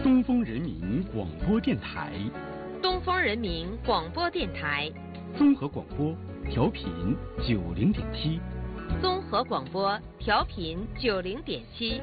东风人民广播电台， 东风人民广播电台， 综合广播，调频90.7， 综合广播，调频90.7。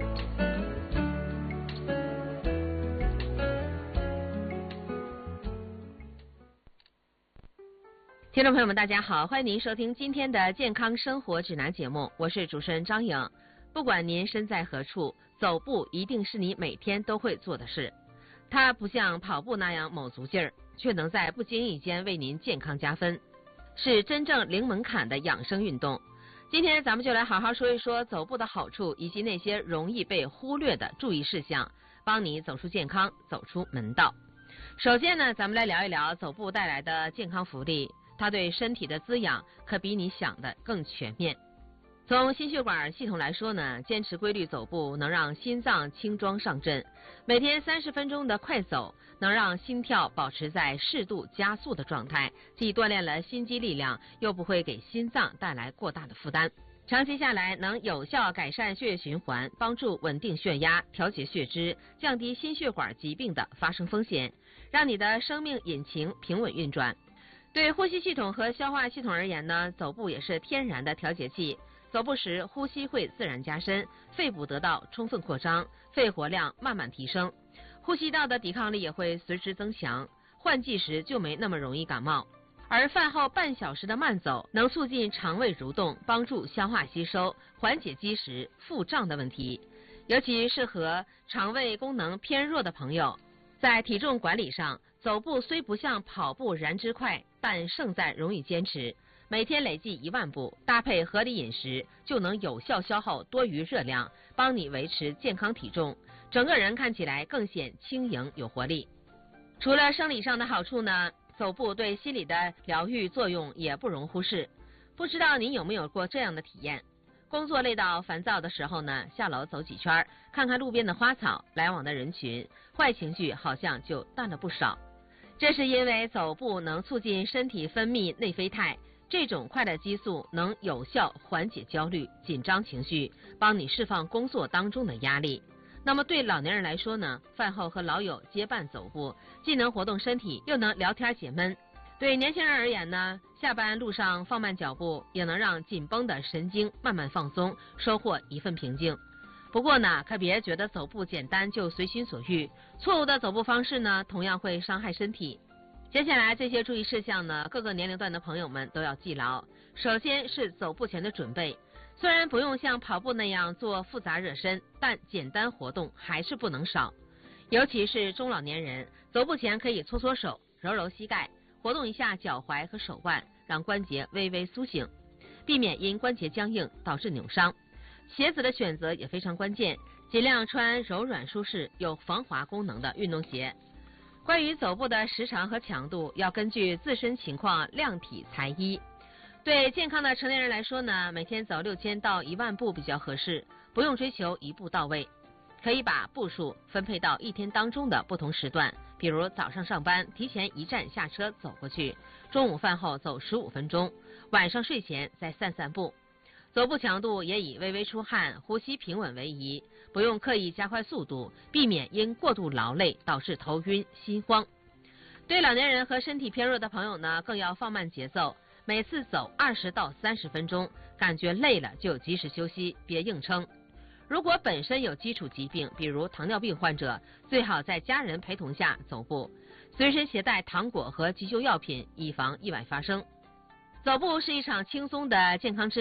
听众朋友们，大家好，欢迎您收听今天的健康生活指南节目，我是主持人张颖。不管您身在何处，走步一定是你每天都会做的事。它不像跑步那样卯足劲儿，却能在不经意间为您健康加分，是真正零门槛的养生运动。今天咱们就来好好说一说走步的好处，以及那些容易被忽略的注意事项，帮你走出健康，走出门道。首先呢，咱们来聊一聊走步带来的健康福利。它对身体的滋养可比你想的更全面。从心血管系统来说呢，坚持规律走步能让心脏轻装上阵，每天30分钟的快走能让心跳保持在适度加速的状态，既锻炼了心肌力量，又不会给心脏带来过大的负担。长期下来能有效改善血液循环，帮助稳定血压，调节血脂，降低心血管疾病的发生风险，让你的生命引擎平稳运转。对呼吸系统和消化系统而言呢，走步也是天然的调节剂。走步时，呼吸会自然加深，肺部得到充分扩张，肺活量慢慢提升，呼吸道的抵抗力也会随之增强，换季时就没那么容易感冒。而饭后半小时的慢走能促进肠胃蠕动，帮助消化吸收，缓解积食、腹胀的问题，尤其适合肠胃功能偏弱的朋友。在体重管理上，走步虽不像跑步燃脂快，但胜在容易坚持。每天累计1万步，搭配合理饮食，就能有效消耗多余热量，帮你维持健康体重，整个人看起来更显轻盈有活力。除了生理上的好处呢，走步对心理的疗愈作用也不容忽视。不知道您有没有过这样的体验？工作累到烦躁的时候呢，下楼走几圈，看看路边的花草，来往的人群，坏情绪好像就淡了不少。这是因为走步能促进身体分泌内啡肽，这种快乐激素能有效缓解焦虑、紧张情绪，帮你释放工作当中的压力。那么对老年人来说呢，饭后和老友结伴走步，既能活动身体，又能聊天解闷。对年轻人而言呢，下班路上放慢脚步，也能让紧绷的神经慢慢放松，收获一份平静。不过呢，可别觉得走步简单就随心所欲，错误的走步方式呢，同样会伤害身体。接下来这些注意事项呢，各个年龄段的朋友们都要记牢。首先是走步前的准备，虽然不用像跑步那样做复杂热身，但简单活动还是不能少。尤其是中老年人，走步前可以搓搓手，揉揉膝盖，活动一下脚踝和手腕，让关节微微苏醒，避免因关节僵硬导致扭伤。鞋子的选择也非常关键，尽量穿柔软舒适、有防滑功能的运动鞋。关于走步的时长和强度，要根据自身情况量体裁衣。对健康的成年人来说呢，每天走6000到1万步比较合适，不用追求一步到位。可以把步数分配到一天当中的不同时段，比如早上上班提前1站下车走过去，中午饭后走15分钟，晚上睡前再散散步。走步强度也以微微出汗、呼吸平稳为宜，不用刻意加快速度，避免因过度劳累导致头晕心慌。对老年人和身体偏弱的朋友呢，更要放慢节奏，每次走20到30分钟，感觉累了就及时休息，别硬撑。如果本身有基础疾病，比如糖尿病患者，最好在家人陪同下走步，随身携带糖果和急救药品，以防意外发生。走步是一场轻松的健康之